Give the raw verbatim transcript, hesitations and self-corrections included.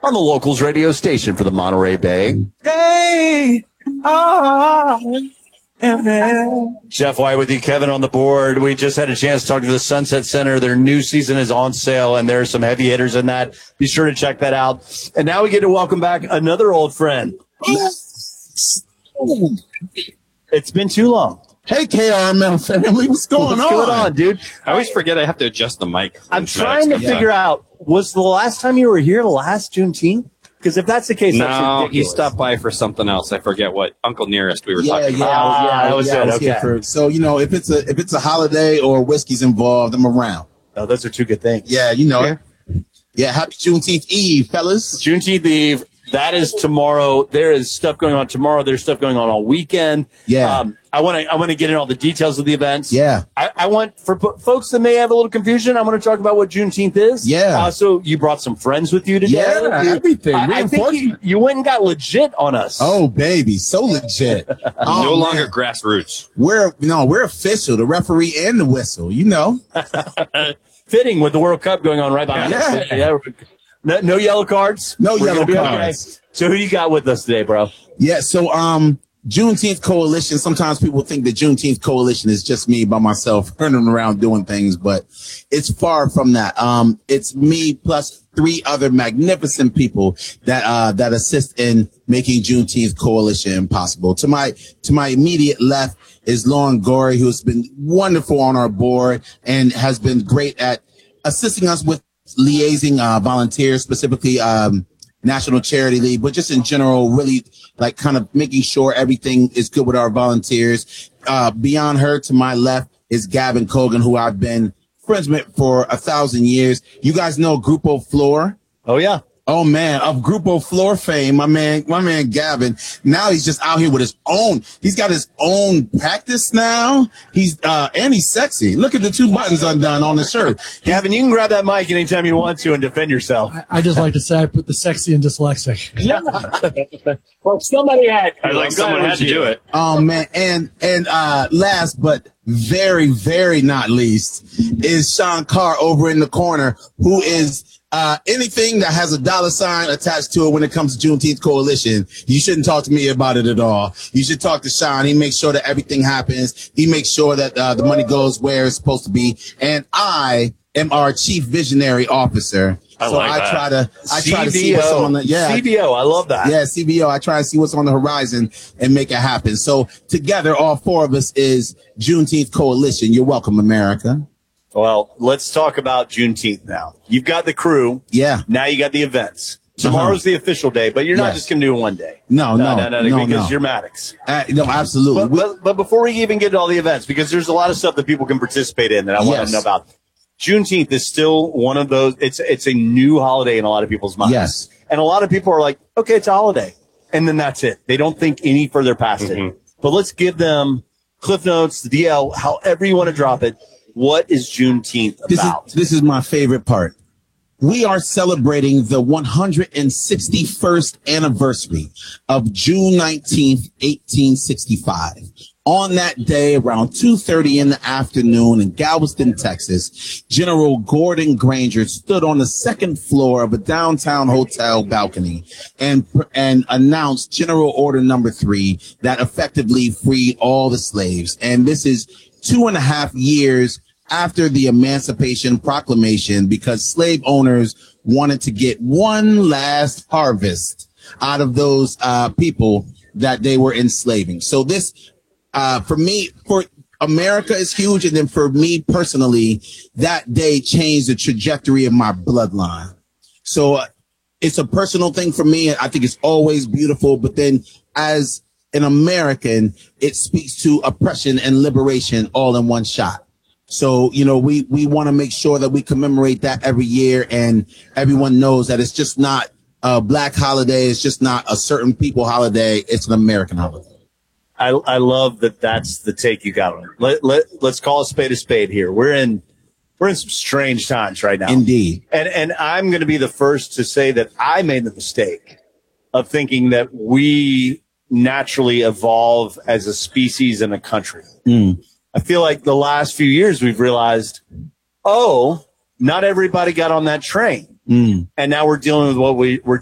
on the Locals radio station for the Monterey Bay. Hey, ah, Jeff White with you, Kevin on the board. We just had a chance to talk to the Sunset Center. Their new season is on sale, and there are some heavy hitters in that. Be sure to check that out. And now we get to welcome back another old friend. It's been too long. Hey, K R M L family, what's going What's on? going on, dude? I always forget I have to adjust the mic. I'm trying to figure out, was the last time you were here last Juneteenth? Because if that's the case, that's No, he ridiculous. stopped by for something else. I forget what. Uncle Nearest we were Yeah, talking yeah, about. I was- yeah, Ah, that was yeah, it, I was here okay. for- so you know, if it's a if it's a holiday or whiskey's involved, I'm around. Oh, those are two good things. Yeah, you know Yeah. it. Yeah, happy Juneteenth Eve, fellas. Juneteenth Eve, that is tomorrow. There is stuff going on tomorrow. There's stuff going on all weekend. Yeah. Um, I want to I want to get in all the details of the events. Yeah. I, I want, for po- folks that may have a little confusion, I want to talk about what Juneteenth is. Yeah. Uh, so you brought some friends with you today. Yeah, You- everything. I, I think you, you went and got legit on us. Oh, baby, so legit. Oh, no man. longer grassroots. We're no, we're official. The referee and the whistle. You know. Fitting with the World Cup going on right behind us. Yeah. Yeah. No, no yellow cards. No We're yellow gonna be cards. Okay. So who you got with us today, bro? Yeah. So um. Juneteenth Coalition. Sometimes people think the Juneteenth Coalition is just me by myself running around doing things, but it's far from that. Um, it's me plus three other magnificent people that, uh, that assist in making Juneteenth Coalition possible. To my, to my immediate left is Lauren Gorey, who's been wonderful on our board and has been great at assisting us with liaising, uh, volunteers, specifically, um, National Charity League, but just in general, really like kind of making sure everything is good with our volunteers. Uh, beyond her, to my left is Gavin Cogan, who I've been friends with for a thousand years. You guys know Grupo Flor? Oh, yeah. Oh man, of Grupo Flor fame, my man, my man Gavin. Now he's just out here with his own. He's got his own practice now. He's uh and he's sexy. Look at the two buttons undone on the shirt. Gavin, you can grab that mic anytime you want to and defend yourself. I, I just like to say I put the sexy and dyslexic. Yeah. Well, somebody had. I like someone had to do it. Oh man, and and uh last but very, very not least is Sean Carr over in the corner, who is uh anything that has a dollar sign attached to it when it comes to Juneteenth Coalition. You shouldn't talk to me about it at all. You should talk to Sean. He makes sure that everything happens. He makes sure that uh, the money goes where it's supposed to be. And I am our chief visionary officer. I so like I that. try to I try to see what's on the yeah. C B O, I love that. Yeah, C B O. I try to see what's on the horizon and make it happen. So together, all four of us is Juneteenth Coalition. You're welcome, America. Well, let's talk about Juneteenth now. You've got the crew. Yeah. Now you got the events. Tomorrow's the official day, but you're not Yes. just going to do it one day. No, no, no, no, no, because no. you're Maddox. Uh, no, absolutely. But, but, but before we even get to all the events, because there's a lot of stuff that people can participate in that I want Yes. to know about. Juneteenth is still one of those. It's it's a new holiday in a lot of people's minds. Yes. And a lot of people are like, okay, it's a holiday. And then that's it. They don't think any further past Mm-hmm. it. But let's give them Cliff Notes, the D L, however you want to drop it. What is Juneteenth This about? is, this is my favorite part. We are celebrating the one hundred sixty-first anniversary of June nineteenth, eighteen sixty-five. On that day, around two thirty in the afternoon in Galveston, Texas, General Gordon Granger stood on the second floor of a downtown hotel balcony and, and announced General Order Number Three that effectively freed all the slaves. And this is two and a half years after the Emancipation Proclamation, because slave owners wanted to get one last harvest out of those uh, people that they were enslaving. So this, uh, for me, for America is huge. And then for me personally, that day changed the trajectory of my bloodline. So uh, it's a personal thing for me. I think it's always beautiful. But then as an American, it speaks to oppression and liberation all in one shot. So, you know, we, we want to make sure that we commemorate that every year, and everyone knows that it's just not a black holiday. It's just not a certain people holiday. It's an American holiday. I, I love that that's the take you got on it. Let, let, let's call a spade a spade here. We're in, we're in some strange times right now. Indeed. And, and I'm going to be the first to say that I made the mistake of thinking that we naturally evolve as a species and a country. Mm. I feel like the last few years we've realized, oh, not everybody got on that train. Mm. And now we're dealing with what we, we're